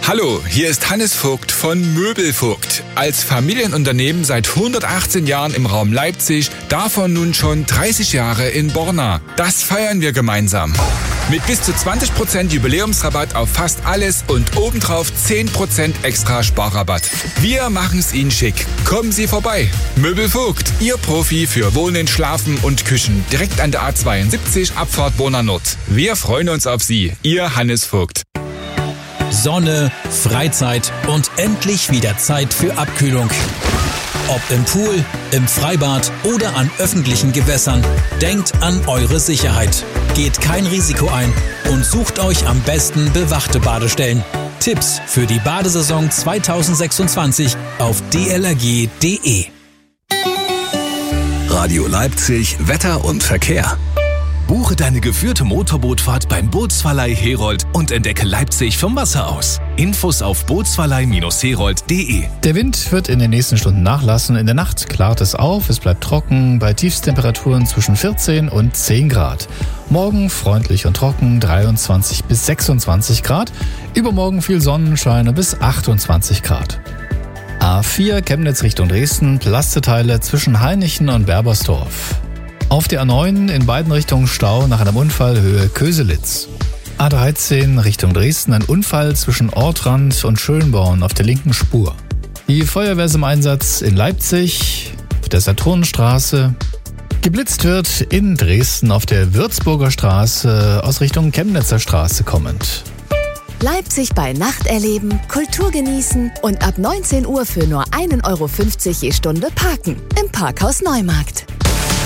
Hallo, hier ist Hannes Vogt von Möbelvogt. Als Familienunternehmen seit 118 Jahren im Raum Leipzig, davon nun schon 30 Jahre in Borna. Das feiern wir gemeinsam. Mit bis zu 20% Jubiläumsrabatt auf fast alles und obendrauf 10% extra Sparrabatt. Wir machen's Ihnen schick. Kommen Sie vorbei. Möbelvogt, Ihr Profi für Wohnen, Schlafen und Küchen. Direkt an der A72, Abfahrt Borna Nord. Wir freuen uns auf Sie. Ihr Hannes Vogt. Sonne, Freizeit und endlich wieder Zeit für Abkühlung. Ob im Pool, im Freibad oder an öffentlichen Gewässern, denkt an eure Sicherheit. Geht kein Risiko ein und sucht euch am besten bewachte Badestellen. Tipps für die Badesaison 2026 auf dlrg.de. Radio Leipzig, Wetter und Verkehr. Buche deine geführte Motorbootfahrt beim Bootsverleih Herold und entdecke Leipzig vom Wasser aus. Infos auf bootsverleih-herold.de. Der Wind wird in den nächsten Stunden nachlassen. In der Nacht klart es auf, es bleibt trocken, bei Tiefstemperaturen zwischen 14 und 10 Grad. Morgen freundlich und trocken, 23 bis 26 Grad. Übermorgen viel Sonnenschein bis 28 Grad. A4 Chemnitz Richtung Dresden, Plasteteile zwischen Hainichen und Berbersdorf. Auf der A9 in beiden Richtungen Stau nach einem Unfall Höhe Köselitz. A13 Richtung Dresden, ein Unfall zwischen Ortrand und Schönborn auf der linken Spur. Die Feuerwehr ist im Einsatz in Leipzig, auf der Saturnenstraße. Geblitzt wird in Dresden auf der Würzburger Straße aus Richtung Chemnitzer Straße kommend. Leipzig bei Nacht erleben, Kultur genießen und ab 19 Uhr für nur 1,50 € je Stunde parken im Parkhaus Neumarkt.